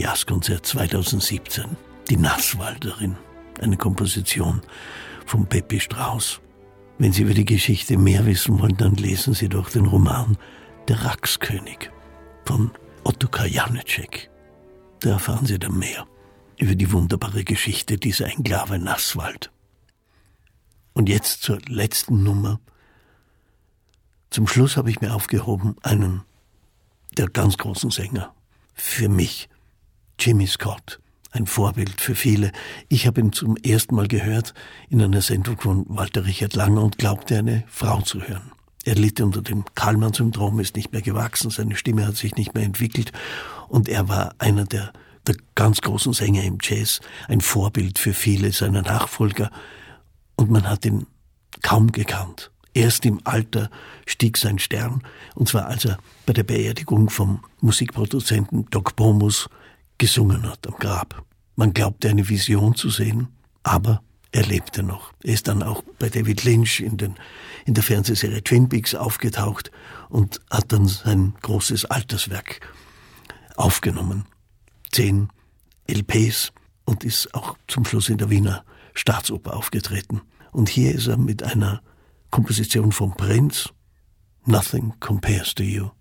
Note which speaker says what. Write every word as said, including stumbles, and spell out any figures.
Speaker 1: Jazzkonzert zweitausendsiebzehn. Die Nasswalderin, eine Komposition von Peppi Strauss. Wenn Sie über die Geschichte mehr wissen wollen, dann lesen Sie doch den Roman Der Rackskönig von Ottokar Janecek. Da erfahren Sie dann mehr über die wunderbare Geschichte dieser Enklave Nasswald. Und jetzt zur letzten Nummer. Zum Schluss habe ich mir aufgehoben einen der ganz großen Sänger. Für mich, Jimmy Scott, ein Vorbild für viele. Ich habe ihn zum ersten Mal gehört in einer Sendung von Walter Richard Langer und glaubte, eine Frau zu hören. Er litt unter dem Kallmann-Syndrom, ist nicht mehr gewachsen, seine Stimme hat sich nicht mehr entwickelt und er war einer der, der ganz großen Sänger im Jazz, ein Vorbild für viele seiner Nachfolger und man hat ihn kaum gekannt. Erst im Alter stieg sein Stern, und zwar als er bei der Beerdigung vom Musikproduzenten Doc Pomus gesungen hat am Grab. Man glaubte eine Vision zu sehen, aber er lebte noch. Er ist dann auch bei David Lynch in, den, in der Fernsehserie Twin Peaks aufgetaucht und hat dann sein großes Alterswerk aufgenommen. Zehn L Ps und ist auch zum Schluss in der Wiener Staatsoper aufgetreten. Und hier ist er mit einer Komposition von Prince, Nothing Compares to You.